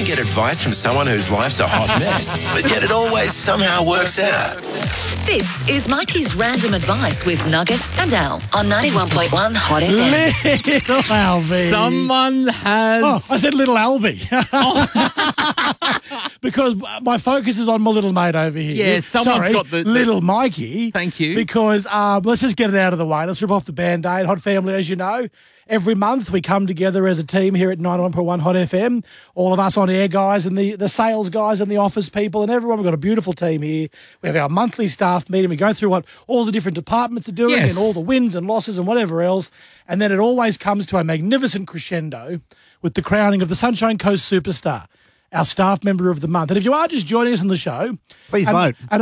get advice from someone whose life's a hot mess, but yet it always somehow works out. This is Mikey's Random Advice with Nugget and Al on 91.1 Hot FM. Little Albie. Someone has... Oh, I said little Albie. Because my focus is on my little mate over here. Yeah, someone's Sorry, got the... little Mikey. Thank you. Because let's just get it out of the way. Let's rip off the Band-Aid. Hot Family, as you know, every month we come together as a team here at 91.1 Hot FM. All of us on-air guys and the sales guys and the office people and everyone. We've got a beautiful team here. We have our monthly staff meeting. We go through what all the different departments are doing Yes. and all the wins and losses and whatever else. And then it always comes to a magnificent crescendo with the crowning of the Sunshine Coast Superstar, our staff member of the month. And if you are just joining us on the show... Please vote. An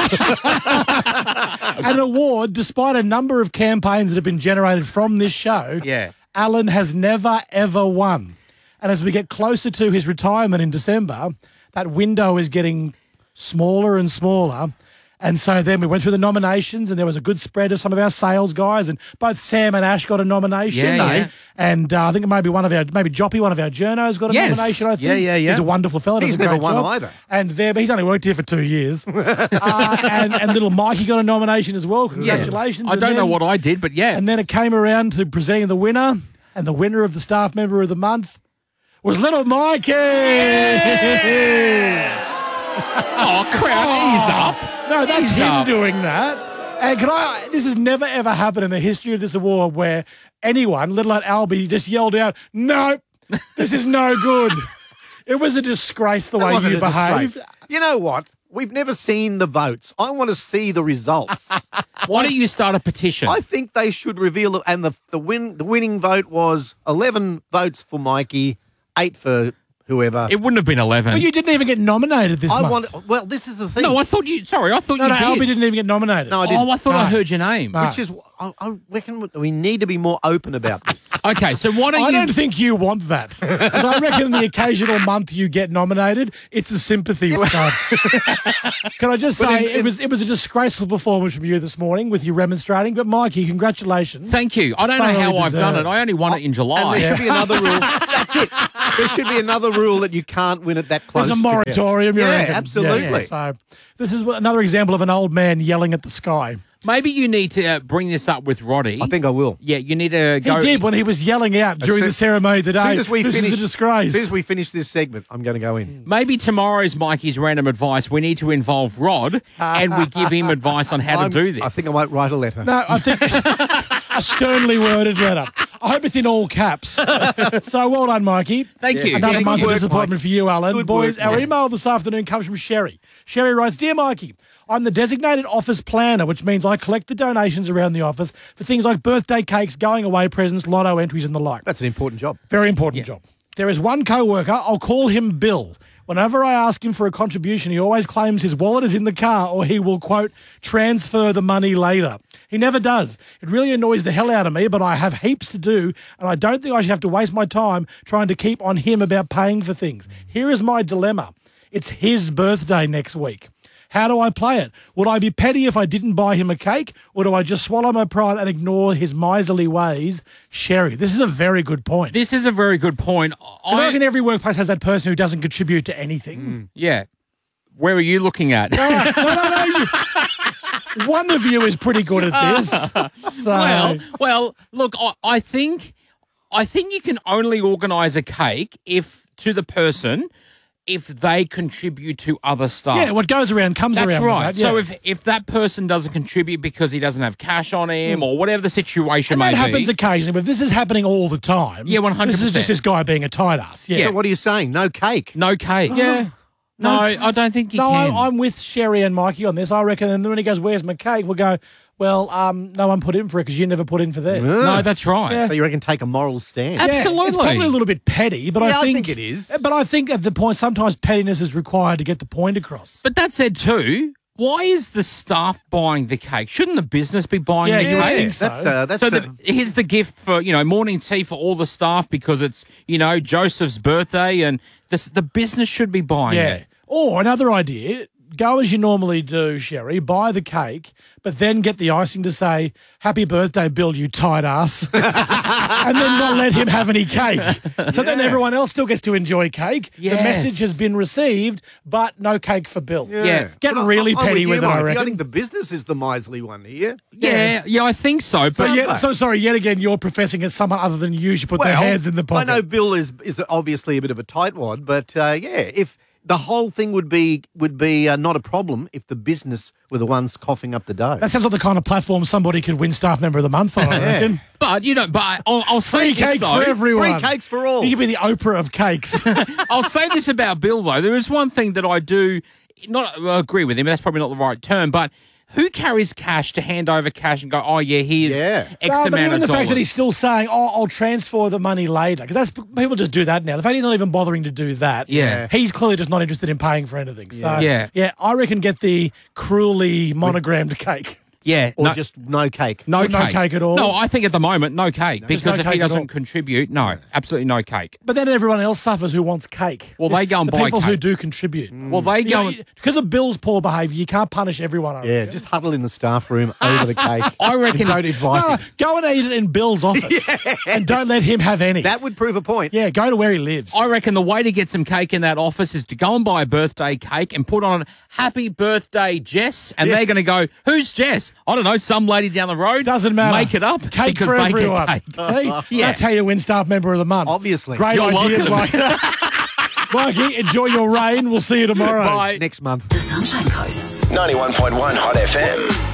award, despite a number of campaigns that have been generated from this show, Yeah. Alan has never, ever won. And as we get closer to his retirement in December, that window is getting smaller and smaller. And so then we went through the nominations and there was a good spread of some of our sales guys, and both Sam and Ash got a nomination. Yeah. And I think maybe Joppy, one of our journos, got a Yes. nomination, I think. Yeah. He's a wonderful fella. He's does a never great won job. either. And but he's only worked here for 2 years. and little Mikey got a nomination as well. Congratulations. I And don't know then- what I did, but yeah. And then it came around to presenting the winner, and the winner of the staff member of the month was little Mikey. Oh, crowd, ease up. No, that's Ease him up. doing that. And this has never, ever happened in the history of this award where anyone, let alone Albie, just yelled out, "No, this is no good." It was a disgrace the way Wasn't you a disgrace. behaved. You know what? We've never seen the votes. I want to see the results. Why don't you start a petition? I think they should reveal it. And the winning vote was 11 votes for Mikey, 8 for whoever. It wouldn't have been 11. But you didn't even get nominated this month. Well, this is the thing. No, I thought you No, Albie did. didn't even get nominated. No, I didn't. Oh, I thought I No. heard your name. No. Which is, I reckon we need to be more open about this. Okay, so why don't I you... don't think you want that. 'Cause I reckon the occasional month you get nominated, it's a sympathy stuff. Can I just say, it was a disgraceful performance from you this morning with you remonstrating. But Mikey, congratulations. Thank you. I don't know Thoroughly how I've done deserved. it. I only won it in July. And there should be another rule. That's it. There should be another rule that you can't win it that close. There's a moratorium. you Yeah, reckon? absolutely. So this is another example of an old man yelling at the sky. Maybe you need to bring this up with Roddy. I think I will. Yeah, you need to He go... did when he was yelling out during the ceremony today. As soon as we this finish, is a disgrace. As soon as we finish this segment, I'm going to go in. Maybe tomorrow's Mikey's Random Advice, we need to involve Rod and we give him advice on how to do this. I think I might write a letter. No, I think a sternly worded letter. I hope it's in all caps. So well done, Mikey. Thank you. Another Thank month you. of disappointment for you, Alan. Good Boys, work, our mate. email this afternoon comes from Sherry. Sherry writes, "Dear Mikey, I'm the designated office planner, which means I collect the donations around the office for things like birthday cakes, going away presents, lotto entries and the like. That's an important job. Very important job. There is one co-worker, I'll call him Bill. Whenever I ask him for a contribution, he always claims his wallet is in the car or he will, quote, transfer the money later. He never does. It really annoys the hell out of me, but I have heaps to do and I don't think I should have to waste my time trying to keep on him about paying for things. Here is my dilemma. It's his birthday next week. How do I play it? Would I be petty if I didn't buy him a cake, or do I just swallow my pride and ignore his miserly ways? Sherry, this is a very good point. This is a very good point. 'Cause I reckon every workplace has that person who doesn't contribute to anything. Yeah. Where are you looking at? No. One of you is pretty good at this. So, Well, look, I think you can only organise a cake if they contribute to other stuff. yeah, what goes around comes That's around. right. With that, yeah. So if that person doesn't contribute because he doesn't have cash on him or whatever the situation and may that happens be. occasionally, but if this is happening all the time. Yeah, 100%. This is just this guy being a tight ass. Yeah. So what are you saying? No cake? No cake. Yeah. No, I don't think you No, can. I'm with Sherry and Mikey on this. I reckon. And then when he goes, "Where's my cake?" We'll go, "Well, no one put in for it because you never put in for theirs." No, that's right. Yeah. So you reckon take a moral stand? Yeah, Absolutely. it's probably a little bit petty, but Yeah, I think it is. But I think at the point, sometimes pettiness is required to get the point across. But that said too, why is the staff buying the cake? Shouldn't the business be buying the Yeah, I cake? think so. That's Here's the gift for, morning tea for all the staff because it's, Joseph's birthday and the business should be buying Yeah. it. Or another idea, go as you normally do, Sherry, buy the cake, but then get the icing to say, "Happy birthday, Bill, you tight ass," and then not let him have any cake. So then everyone else still gets to enjoy cake. Yes. The message has been received, but no cake for Bill. Yeah. Getting really I'm petty you, with it, I Mikey. reckon. I think the business is the miserly one here. Yeah, I think so. But So sorry, yet again, you're professing it's someone other than you should put their hands in the pocket. I know Bill is obviously a bit of a tightwad, but if the whole thing would be not a problem if the business were the ones coughing up the dough. That sounds like the kind of platform somebody could win Staff Member of the Month on, I reckon. But I'll say Free this, cakes though. for everyone. Free cakes for all. You could be the Oprah of cakes. I'll say this about Bill, though. There is one thing that I do not agree with him. That's probably not the right term, but who carries cash to hand over cash and go, oh, yeah, here's X But amount even of the dollars? fact that he's still saying, I'll transfer the money later, because people just do that now. The fact he's not even bothering to do that, Yeah. he's clearly just not interested in paying for anything. So, Yeah. I reckon get the cruelly monogrammed cake. Yeah. Or just no cake. No No cake at all? No, I think at the moment, no cake. There's Because no if he cake at doesn't all. contribute, no, absolutely no cake. But then everyone else suffers who wants cake. Well, they go and the buy people who cake. do contribute. Well, they You go know, and... because of Bill's poor behaviour, you can't punish everyone. I Yeah, reckon. just huddle in the staff room over the cake. I reckon- And don't invite No, him. go and eat it in Bill's office and don't let him have any. That would prove a point. Yeah, go to where he lives. I reckon the way to get some cake in that office is to go and buy a birthday cake and put on "Happy Birthday, Jess," and they're going to go, "Who's Jess? I don't know, some lady down the road." Doesn't matter. Make it up Cake because for they everyone. get cake. See? That's how you win Staff Member of the Month. Obviously. Great You're ideas, welcome. Mikey. Mikey, enjoy your rain. We'll see you tomorrow. Bye. Next month. The Sunshine Coast. 91.1 Hot FM.